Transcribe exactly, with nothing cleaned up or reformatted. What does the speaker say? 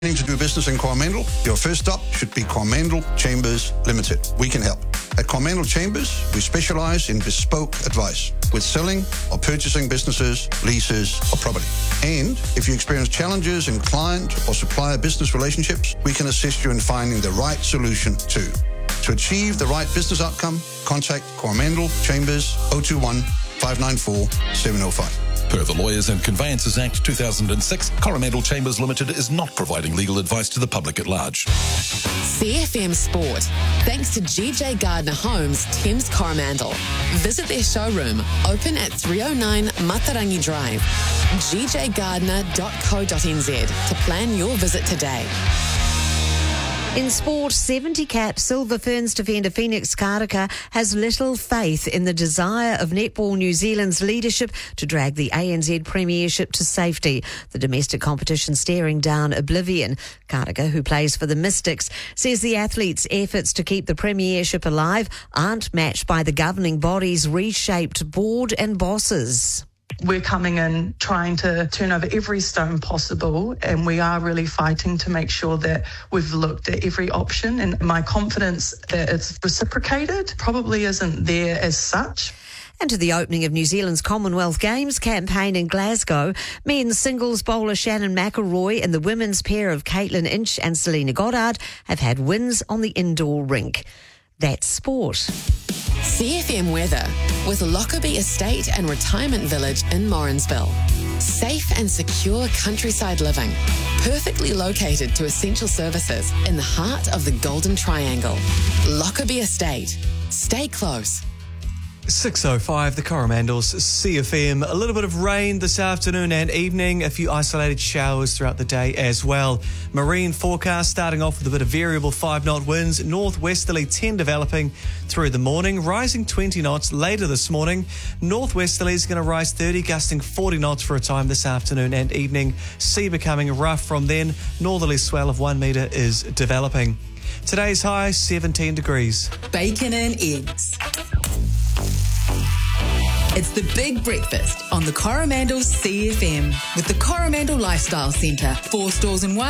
To do business in Coromandel, your first stop should be Coromandel Chambers Limited. We can help. At Coromandel Chambers, we specialise in bespoke advice with selling or purchasing businesses, leases or property. And if you experience challenges in client or supplier business relationships, we can assist you in finding the right solution too. To achieve the right business outcome, contact Coromandel Chambers oh two one, five nine four, seven oh five. Per the Lawyers and Conveyances Act two thousand six, Coromandel Chambers Limited is not providing legal advice to the public at large. C F M Sport. Thanks to G J Gardner Homes, Thames Coromandel. Visit their showroom, open at three oh nine Matarangi Drive. g j gardner dot co dot n z to plan your visit today. In sport, seventy cap Silver Ferns defender Phoenix Karaka has little faith in the desire of Netball New Zealand's leadership to drag the A N Z Premiership to safety. The domestic competition staring down oblivion. Karaka, who plays for the Mystics, says the athletes' efforts to keep the Premiership alive aren't matched by the governing body's reshaped board and bosses. We're coming in trying to turn over every stone possible, and we are really fighting to make sure that we've looked at every option, and my confidence that it's reciprocated probably isn't there as such. And to the opening of New Zealand's Commonwealth Games campaign in Glasgow, men's singles bowler Shannon McElroy and the women's pair of Caitlin Inch and Selena Goddard have had wins on the indoor rink. That's sport. C F M weather with Lockerbie Estate and Retirement Village in Morrinsville. Safe and secure countryside living, perfectly located to essential services in the heart of the Golden Triangle. Lockerbie Estate. Stay close. six oh five, the Coromandel's C F M. A little bit of rain this afternoon and evening, a few isolated showers throughout the day as well. Marine forecast starting off with a bit of variable five knot winds, northwesterly ten developing through the morning, rising twenty knots later this morning. Northwesterly is going to rise thirty, gusting forty knots for a time this afternoon and evening. Sea becoming rough from then. Northerly swell of one metre is developing. Today's high, seventeen degrees. Bacon and eggs. It's the Big Breakfast on the Coromandel's C F M with the Coromandel Lifestyle Centre. Four stores in one.